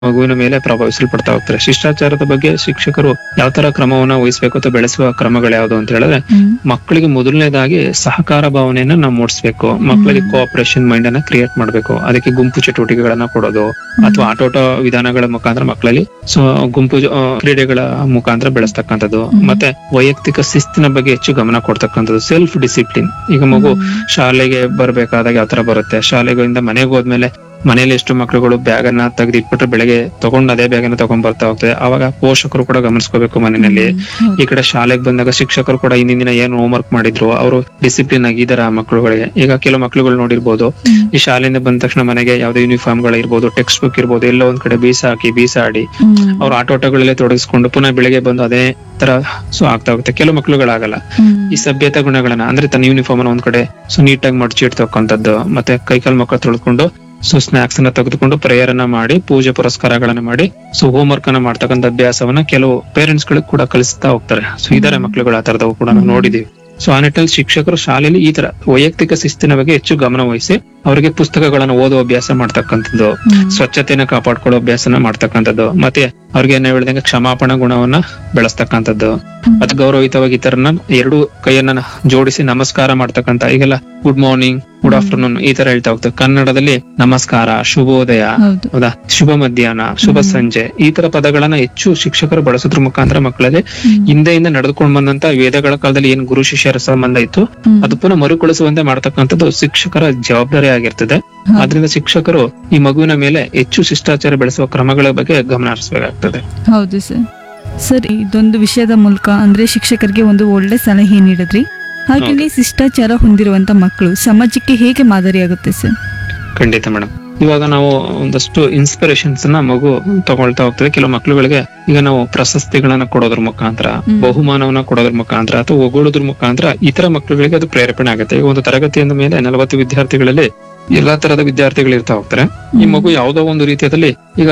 ಮಗುವಿನ ಮೇಲೆ ಪ್ರಭಾವಿಸಲ್ಪಡ್ತಾ ಹೋಗ್ತಾರೆ. ಶಿಷ್ಟಾಚಾರದ ಬಗ್ಗೆ ಶಿಕ್ಷಕರು ಯಾವ ತರ ಕ್ರಮವನ್ನ ವಹಿಸ್ಬೇಕು ಅಥವಾ ಬೆಳೆಸುವ ಕ್ರಮಗಳು ಯಾವ್ದು ಅಂತ ಹೇಳಿದ್ರೆ, ಮಕ್ಕಳಿಗೆ ಮೊದಲನೇದಾಗಿ ಸಹಕಾರ ಭಾವನೆಯನ್ನ ನಾವು ಮೂಡಿಸ್ಬೇಕು. ಮಕ್ಕಳಿಗೆ ಕೋಆಪರೇಷನ್ ಮೈಂಡ್ ಅನ್ನ ಕ್ರಿಯೇಟ್ ಮಾಡ್ಬೇಕು. ಅದಕ್ಕೆ ಗುಂಪು ಚಟುವಟಿಕೆಗಳನ್ನ ಕೊಡೋದು ಅಥವಾ ಆಟೋಟ ವಿಧಾನಗಳ ಮುಖಾಂತರ ಮಕ್ಕಳಲ್ಲಿ ಗುಂಪು ಕ್ರೀಡೆಗಳ ಮುಖಾಂತರ ಬೆಳೆಸ್ತಕ್ಕಂಥದ್ದು. ಮತ್ತೆ ವೈಯಕ್ತಿಕ ಶಿಸ್ತಿನ ಬಗ್ಗೆ ಹೆಚ್ಚು ಗಮನ ಕೊಡ್ತಕ್ಕಂಥದ್ದು, ಸೆಲ್ಫ್ ಡಿಸಿಪ್ಲಿನ್. ಈಗ ಮಗು ಶಾಲೆಗೆ ಬರ್ಬೇಕಾದಾಗ ಯಾವ ತರ ಬರುತ್ತೆ, ಶಾಲೆಗಳಿಂದ ಮನೆಗೆ ಹೋದ್ಮೇಲೆ ಮನೇಲಿ ಎಷ್ಟು ಮಕ್ಕಳುಗಳು ಬ್ಯಾಗ್ ಅನ್ನ ತೆಗೆದಿಟ್ಬಿಟ್ರೆ ಬೆಳಗ್ಗೆ ತಗೊಂಡು ಅದೇ ಬ್ಯಾಗ್ ಅನ್ನ ತಗೊಂಡ್ ಬರ್ತಾ ಹೋಗ್ತದೆ. ಅವಾಗ ಪೋಷಕರು ಕೂಡ ಗಮನಿಸ್ಕೋಬೇಕು ಮನೆಯಲ್ಲಿ. ಈ ಕಡೆ ಶಾಲೆಗೆ ಬಂದಾಗ ಶಿಕ್ಷಕರು ಕೂಡ ಹಿಂದಿನ ದಿನ ಏನು ಹೋಮ್ ವರ್ಕ್ ಮಾಡಿದ್ರು, ಅವರು ಡಿಸಿಪ್ಲಿನ್ ಆಗಿದಾರ ಆ ಮಕ್ಕಳುಗಳಿಗೆ. ಈಗ ಕೆಲವು ಮಕ್ಕಳುಗಳು ನೋಡಿರ್ಬೋದು, ಈ ಶಾಲೆಯಿಂದ ಬಂದ ತಕ್ಷಣ ಮನೆಗೆ ಯಾವ್ದೇ ಯೂನಿಫಾರ್ಮ್ ಗಳಿರ್ಬೋದು, ಟೆಕ್ಸ್ಟ್ ಬುಕ್ ಇರ್ಬೋದು, ಎಲ್ಲ ಒಂದ್ ಕಡೆ ಬೀಸಾಡಿ ಅವ್ರ ಆಟೋಟಗಳಲ್ಲೇ ತೊಡಗಿಸ್ಕೊಂಡು ಪುನಃ ಬೆಳಿಗ್ಗೆ ಬಂದು ಅದೇ ತರ ಆಗ್ತಾ ಹೋಗುತ್ತೆ. ಕೆಲವು ಮಕ್ಕಳುಗಳಾಗಲ್ಲ. ಈ ಸಭ್ಯತಾ ಗುಣಗಳನ್ನ ಅಂದ್ರೆ ತನ್ನ ಯೂನಿಫಾರ್ಮ್ ಅನ್ನ ಒಂದ್ ಕಡೆ ನೀಟಾಗಿ ಮಡಚಿ ಇಡ್ತಕ್ಕಂಥದ್ದು, ಮತ್ತೆ ಕೈಕಾಲ್ ಮಕ್ಕಳು ತೊಳೆದುಕೊಂಡು ಸ್ನಾಕ್ಸ್ ಅನ್ನ ತೆಗೆದುಕೊಂಡು ಪ್ರೇಯರ್ ಅನ್ನ ಮಾಡಿ ಪೂಜೆ ಪುರಸ್ಕಾರಗಳನ್ನ ಮಾಡಿ ಹೋಮ್ ವರ್ಕ್ ಅನ್ನ ಮಾಡ್ತಕ್ಕಂಥ ಅಭ್ಯಾಸವನ್ನ ಕೆಲವು ಪೇರೆಂಟ್ಸ್ ಗಳಿಗೆ ಕೂಡ ಕಲಿಸ್ತಾ ಹೋಗ್ತಾರೆ. ಇದಾರೆ ಮಕ್ಕಳುಗಳು ಆ ತರದವು ಕೂಡ ನಾವು ನೋಡಿದೀವಿ. ಆ ನಿಟ್ಟಿನಲ್ಲಿ ಶಿಕ್ಷಕರು ಶಾಲೆಯಲ್ಲಿ ಈ ತರ ವೈಯಕ್ತಿಕ ಶಿಸ್ತಿನ ಬಗ್ಗೆ ಹೆಚ್ಚು ಗಮನ ವಹಿಸಿ ಅವರಿಗೆ ಪುಸ್ತಕಗಳನ್ನು ಓದುವ ಅಭ್ಯಾಸ ಮಾಡ್ತಕ್ಕಂಥದ್ದು, ಸ್ವಚ್ಛತೆಯನ್ನ ಕಾಪಾಡ್ಕೊಳ್ಳೋ ಅಭ್ಯಾಸನ ಮಾಡ್ತಕ್ಕಂಥದ್ದು, ಮತ್ತೆ ಅವ್ರಿಗೆ ಏನ್ ಹೇಳಿದಂಗೆ ಕ್ಷಮಾಪಣಾ ಗುಣವನ್ನ ಬೆಳೆಸ್ತಕ್ಕಂಥದ್ದು, ಮತ್ತೆ ಗೌರವಯುತವಾಗಿ ಇತರನ್ನ ಎರಡು ಕೈಯನ್ನ ಜೋಡಿಸಿ ನಮಸ್ಕಾರ ಮಾಡ್ತಕ್ಕಂಥ. ಈಗೆಲ್ಲ ಗುಡ್ ಮಾರ್ನಿಂಗ್, ಗುಡ್ ಆಫ್ಟರ್ನೂನ್ ಈ ತರ ಹೇಳ್ತಾ ಹೋಗ್ತೇವೆ. ಕನ್ನಡದಲ್ಲಿ ನಮಸ್ಕಾರ, ಶುಭೋದಯ, ಹೌದಾ, ಶುಭ ಮಧ್ಯಾಹ್ನ, ಶುಭ ಸಂಜೆ ಈ ತರ ಪದಗಳನ್ನ ಹೆಚ್ಚು ಶಿಕ್ಷಕರು ಬಳಸೋದ್ರ ಮುಖಾಂತರ ಮಕ್ಕಳಿಗೆ ಹಿಂದೆಯಿಂದ ನಡೆದುಕೊಂಡು ಬಂದಂತ ವೇದಗಳ ಕಾಲದಲ್ಲಿ ಏನ್ ಗುರು ಶಿಷ್ಯರ ಸಂಬಂಧ ಇತ್ತು ಅದು ಪುನಃ ಮರುಕಳಿಸುವಂತೆ ಮಾಡ್ತಕ್ಕಂಥದ್ದು ಶಿಕ್ಷಕರ ಜವಾಬ್ದಾರಿ ಆಗಿರ್ತದೆ. ಆದ್ರಿಂದ ಶಿಕ್ಷಕರು ಈ ಮಗುವಿನ ಮೇಲೆ ಹೆಚ್ಚು ಶಿಷ್ಟಾಚಾರ ಬೆಳೆಸುವ ಕ್ರಮಗಳ ಬಗ್ಗೆ ಗಮನ ಹರಿಸಬೇಕಾಗ್ತದೆ. ಹೌದು ಸರ್, ಇದೊಂದು ವಿಷಯದ ಮೂಲಕ ಅಂದ್ರೆ ಶಿಕ್ಷಕರಿಗೆ ಒಂದು ಒಳ್ಳೆ ಸಲಹೆ ನೀಡಿದ್ರಿ. ಹಾಗೆಯೇ ಶಿಷ್ಟಾಚಾರ ಹೊಂದಿರುವಂತ ಮಕ್ಕಳು ಸಮಾಜಕ್ಕೆ ಹೇಗೆ ಮಾದರಿಯಾಗುತ್ತೆ ಸರ್? ಖಂಡಿತ ಮೇಡಮ್. ಇವಾಗ ನಾವು ಒಂದಷ್ಟು ಇನ್ಸ್ಪಿರೇಷನ್ಸ್ ನ ಮಗು ತಗೊಳ್ತಾ ಹೋಗ್ತದೆ. ಕೆಲವು ಮಕ್ಕಳುಗಳಿಗೆ ಈಗ ನಾವು ಪ್ರಶಸ್ತಿಗಳನ್ನ ಕೊಡೋದ್ರ ಮುಖಾಂತರ, ಬಹುಮಾನವನ್ನ ಕೊಡೋದ್ರ ಮುಖಾಂತರ ಅಥವಾ ಹೊಗಳೋದ್ರ ಮುಖಾಂತರ ಇತರ ಮಕ್ಕಳುಗಳಿಗೆ ಅದು ಪ್ರೇರೇಪಣೆ ಆಗುತ್ತೆ. ಈಗ ಒಂದು ತರಗತಿಯಿಂದ ಮೇಲೆ 40 ವಿದ್ಯಾರ್ಥಿಗಳಲ್ಲಿ ಎಲ್ಲಾ ತರದ ವಿದ್ಯಾರ್ಥಿಗಳು ಇರ್ತಾ ಹೋಗ್ತಾರೆ. ಈ ಮಗು ಯಾವ್ದೋ ಒಂದು ರೀತಿಯಲ್ಲಿ ಈಗ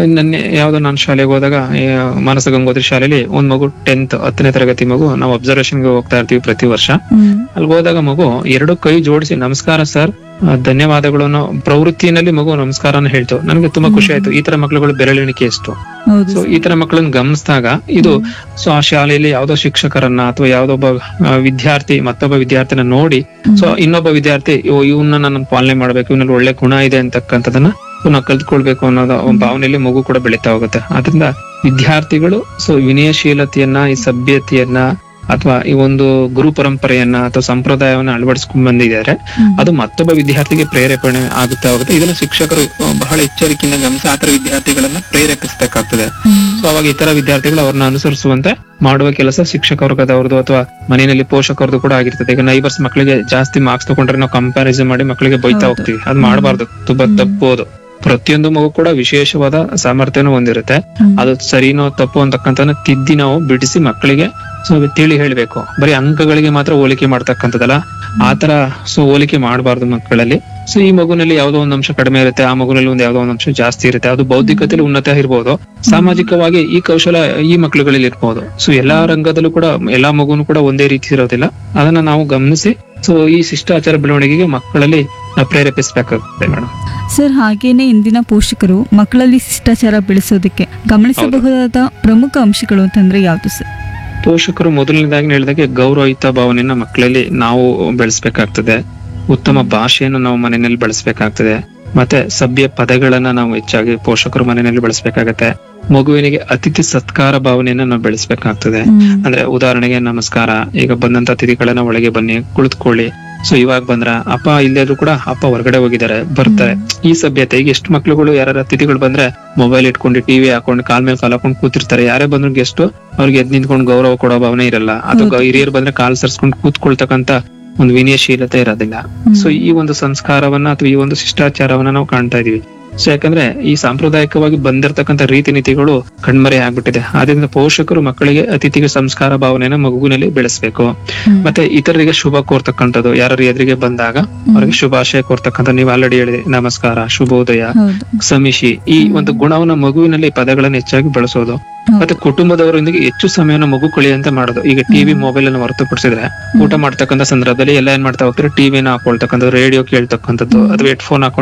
ನಾನು ಶಾಲೆಗೆ ಹೋದಾಗ ಮಾನಸ ಗಂಗೋತ್ರಿ ಶಾಲೆಯಲ್ಲಿ ಒಂದ್ ಮಗು 10ನೇ ತರಗತಿ ಮಗು ನಾವು ಅಬ್ಸರ್ವೇಷನ್ಗೆ ಹೋಗ್ತಾ ಇರ್ತೀವಿ ಪ್ರತಿ ವರ್ಷ. ಅಲ್ಲಿ ಹೋದಾಗ ಮಗು 2 ಕೈ ಜೋಡಿಸಿ ನಮಸ್ಕಾರ ಸರ್, ಧನ್ಯವಾದಗಳನ್ನು ಪ್ರವೃತ್ತಿನಲ್ಲಿ ಮಗು ನಮಸ್ಕಾರನ ಹೇಳ್ತು. ನನಗೆ ತುಂಬಾ ಖುಷಿ ಆಯ್ತು. ಈ ತರ ಮಕ್ಕಳುಗಳು ಬೆರಳೆಣಿಕೆ ಎಷ್ಟು. ಈ ತರ ಮಕ್ಕಳನ್ನ ಗಮನಿಸಿದಾಗ ಇದು ಆ ಶಾಲೆಯಲ್ಲಿ ಯಾವ್ದೋ ಶಿಕ್ಷಕರನ್ನ ಅಥವಾ ಯಾವ್ದೊಬ್ಬ ವಿದ್ಯಾರ್ಥಿ ಮತ್ತೊಬ್ಬ ವಿದ್ಯಾರ್ಥಿನ ನೋಡಿ ಇನ್ನೊಬ್ಬ ವಿದ್ಯಾರ್ಥಿ ಇವನ್ನ ನಾನು ಪಾಲನೆ ಮಾಡ್ಬೇಕು, ಇವನಲ್ಲಿ ಒಳ್ಳೆ ಗುಣ ಇದೆ ಅಂತಕ್ಕಂಥದನ್ನ ನಾವು ಕಲ್ತ್ಕೊಳ್ಬೇಕು ಅನ್ನೋದ ಭಾವನೆಯಲ್ಲಿ ಮಗು ಕೂಡ ಬೆಳೀತಾ ಹೋಗುತ್ತೆ. ಆದ್ರಿಂದ ವಿದ್ಯಾರ್ಥಿಗಳು ವಿನಯಶೀಲತೆಯನ್ನ, ಈ ಸಭ್ಯತೆಯನ್ನ ಅಥವಾ ಈ ಒಂದು ಗುರು ಪರಂಪರೆಯನ್ನ ಅಥವಾ ಸಂಪ್ರದಾಯವನ್ನ ಅಳವಡಿಸ್ಕೊಂಡ್ ಬಂದಿದ್ದಾರೆ. ಅದು ಮತ್ತೊಬ್ಬ ವಿದ್ಯಾರ್ಥಿಗೆ ಪ್ರೇರೇಪಣೆ ಆಗುತ್ತಾ ಹೋಗುತ್ತೆ. ಇದನ್ನ ಶಿಕ್ಷಕರು ಬಹಳ ಎಚ್ಚರಿಕೆಯಿಂದ ಗಮನಿಸಿ ಆತರ ವಿದ್ಯಾರ್ಥಿಗಳನ್ನ ಪ್ರೇರೇಪಿಸಬೇಕಾಗ್ತದೆ. ಅವಾಗ ಇತರ ವಿದ್ಯಾರ್ಥಿಗಳು ಅವ್ರನ್ನ ಅನುಸರಿಸುವಂತೆ ಮಾಡುವ ಕೆಲಸ ಶಿಕ್ಷಕ ವರ್ಗದವ್ರದ್ದು ಅಥವಾ ಮನೆಯಲ್ಲಿ ಪೋಷಕರದ್ದು ಕೂಡ ಆಗಿರ್ತದೆ. ಈಗ ನೈಬರ್ಸ್ ಮಕ್ಕಳಿಗೆ ಜಾಸ್ತಿ ಮಾರ್ಕ್ಸ್ ತಗೊಂಡ್ರೆ ನಾವು ಕಂಪ್ಯಾರಿಸನ್ ಮಾಡಿ ಮಕ್ಕಳಿಗೆ ಬೈತಾ ಹೋಗ್ತೀವಿ. ಅದ್ ಮಾಡಬಾರ್ದು, ತುಂಬಾ ತಪ್ಪೋದು. ಪ್ರತಿಯೊಂದು ಮಗು ಕೂಡ ವಿಶೇಷವಾದ ಸಾಮರ್ಥ್ಯನೂ ಹೊಂದಿರುತ್ತೆ. ಅದು ಸರಿನೋ ತಪ್ಪು ಅಂತಕ್ಕಂಥ ತಿದ್ದಿ ನಾವು ಬಿಡಿಸಿ ಮಕ್ಕಳಿಗೆ ತಿಳಿ ಹೇಳ್ಬೇಕು. ಬರೀ ಅಂಕಗಳಿಗೆ ಮಾತ್ರ ಹೋಲಿಕೆ ಮಾಡ್ತಕ್ಕಂಥದ್ದಲ್ಲ, ಆತರ ಹೋಲಿಕೆ ಮಾಡಬಾರ್ದು ಮಕ್ಕಳಲ್ಲಿ. ಈ ಮಗುನಲ್ಲಿ ಯಾವ್ದೋ ಒಂದ್ ಅಂಶ ಕಡಿಮೆ ಇರುತ್ತೆ, ಆ ಮಗುನಲ್ಲಿ ಯಾವ್ದೋ ಒಂದ್ ಅಂಶ ಜಾಸ್ತಿ ಇರುತ್ತೆ. ಅದು ಬೌದ್ಧಿಕತೆಯಲ್ಲಿ ಉನ್ನತ ಇರ್ಬೋದು, ಸಾಮಾಜಿಕವಾಗಿ ಈ ಕೌಶಲ ಈ ಮಕ್ಕಳುಗಳಲ್ಲಿ ಇರ್ಬೋದು. ಎಲ್ಲಾ ರಂಗದಲ್ಲೂ ಕೂಡ ಎಲ್ಲಾ ಮಗುನು ಕೂಡ ಒಂದೇ ರೀತಿ ಇರೋದಿಲ್ಲ. ಅದನ್ನ ನಾವು ಗಮನಿಸಿ ಈ ಶಿಷ್ಟಾಚಾರ ಬೆಳವಣಿಗೆಗೆ ಮಕ್ಕಳಲ್ಲಿ ಪ್ರೇರೇಪಿಸಬೇಕಾಗುತ್ತೆ ಮೇಡಮ್. ಸರ್, ಹಾಗೇನೆ ಇಂದಿನ ಪೋಷಕರು ಮಕ್ಕಳಲ್ಲಿ ಶಿಷ್ಟಾಚಾರ ಬೆಳೆಸೋದಕ್ಕೆ ಗಮನಿಸಬಹುದಾದ ಪ್ರಮುಖ ಅಂಶಗಳು ಅಂತಂದ್ರೆ ಯಾವ್ದು ಸರ್? ಪೋಷಕರು ಮೊದಲನೇದಾಗಿ ಹೇಳಿದಾಗೆ ಗೌರವಯುತ ಭಾವನೆಯನ್ನ ಮಕ್ಕಳಲ್ಲಿ ನಾವು ಬೆಳೆಸ್ಬೇಕಾಗ್ತದೆ. ಉತ್ತಮ ಭಾಷೆಯನ್ನು ನಾವು ಮನೆಯಲ್ಲಿ ಬಳಸಬೇಕಾಗ್ತದೆ. ಮತ್ತೆ ಸಭ್ಯ ಪದಗಳನ್ನ ನಾವು ಹೆಚ್ಚಾಗಿ ಪೋಷಕರು ಮನೆಯಲ್ಲಿ ಬಳಸಬೇಕಾಗತ್ತೆ. ಮಗುವಿನಿಗೆ ಅತಿಥಿ ಸತ್ಕಾರ ಭಾವನೆಯನ್ನ ನಾವು ಬೆಳೆಸಬೇಕಾಗ್ತದೆ. ಅಂದ್ರೆ ಉದಾಹರಣೆಗೆ ನಮಸ್ಕಾರ, ಈಗ ಬಂದಂತ ಅತಿಥಿಗಳನ್ನ ಒಳಗೆ ಬನ್ನಿ, ಕುಳಿತುಕೊಳ್ಳಿ. ಇವಾಗ ಬಂದ್ರ ಅಪ್ಪ ಇಲ್ಲದ್ರು ಕೂಡ ಅಪ್ಪ ಹೊರಗಡೆ ಹೋಗಿದ್ದಾರೆ, ಬರ್ತಾರೆ. ಈ ಸಭ್ಯತೆ. ಈಗ ಎಷ್ಟು ಮಕ್ಳುಗಳು ಯಾರ ಅತಿಥಿಗಳು ಬಂದ್ರೆ ಮೊಬೈಲ್ ಇಟ್ಕೊಂಡು ಟಿವಿ ಹಾಕೊಂಡು ಕಾಲ್ ಮೇಲೆ ಕಾಲ್ ಹಾಕೊಂಡು ಕೂತಿರ್ತಾರೆ. ಯಾರೇ ಬಂದ್ರು ಗೆಸ್ಟ್ ಅವ್ರಿಗೆ ಎದ್ ನಿಂತ್ಕೊಂಡು ಗೌರವ ಕೊಡೋ ಭಾವನೆ ಇರಲ್ಲ. ಅಥವಾ ಹಿರಿಯರು ಬಂದ್ರೆ ಕಾಲ್ ಸರ್ಸ್ಕೊಂಡು ಕೂತ್ಕೊಳ್ತಕ್ಕಂತ ಒಂದು ವಿನಯಶೀಲತೆ ಇರೋದಿಲ್ಲ. ಈ ಒಂದು ಸಂಸ್ಕಾರವನ್ನ ಅಥವಾ ಈ ಒಂದು ಶಿಷ್ಟಾಚಾರವನ್ನ ನಾವು ಕಾಣ್ತಾ ಇದೀವಿ. ಯಾಕಂದ್ರೆ ಈ ಸಾಂಪ್ರದಾಯಿಕವಾಗಿ ಬಂದಿರತಕ್ಕಂತ ರೀತಿ ನೀತಿಗಳು ಕಣ್ಮರೆ ಆಗ್ಬಿಟ್ಟಿದೆ. ಆದ್ರಿಂದ ಪೋಷಕರು ಮಕ್ಕಳಿಗೆ ಅತಿಥಿಗೆ ಸಂಸ್ಕಾರ ಭಾವನೆಯನ್ನ ಮಗುವಿನಲ್ಲಿ ಬೆಳೆಸಬೇಕು. ಮತ್ತೆ ಇತರರಿಗೆ ಶುಭ ಕೋರ್ತಕ್ಕಂಥದ್ದು, ಯಾರು ಎದುರಿಗೆ ಬಂದಾಗ ಅವರಿಗೆ ಶುಭಾಶಯ ಕೋರ್ತಕ್ಕಂಥ. ನೀವು ಆಲ್ರೆಡಿ ಹೇಳಿದ್ರಿ, ನಮಸ್ಕಾರ, ಶುಭೋದಯ, ಸಮಿಷಿ, ಈ ಒಂದು ಗುಣವನ್ನ ಮಗುವಿನಲ್ಲಿ ಪದಗಳನ್ನ ಹೆಚ್ಚಾಗಿ ಬಳಸೋದು. ಮತ್ತೆ ಕುಟುಂಬದವರೊಂದಿಗೆ ಹೆಚ್ಚು ಸಮಯನ ಮಗು ಕಳಿಯಂತೆ ಮಾಡೋದು. ಈಗ ಟಿವಿ ಮೊಬೈಲ್ ಅನ್ನು ಹೊರತುಪಡಿಸಿದ್ರೆ ಊಟ ಮಾಡ್ತಕ್ಕಂಥ ಸಂದರ್ಭದಲ್ಲಿ ಎಲ್ಲ ಏನ್ ಮಾಡ್ತಾ ಹೋಗ್ತಾರೆ, ಟಿವಿನ ಹಾಕೊಳ್ತಕ್ಕಂಥದ್ದು, ರೇಡಿಯೋ ಕೇಳ್ತಕ್ಕಂಥದ್ದು ಅಥವಾ ಹೆಡ್ಫೋನ್ ಹಾಕೊಂಡು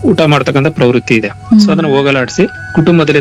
ಊಟ ಮಾಡ್ತಕ್ಕಂಥ ಪ್ರವೃತ್ತಿ ಇದೆ. ಸೊ ಅದನ್ನ ಹೋಗಲಾಡಿಸಿ ಕುಟುಂಬದಲ್ಲಿ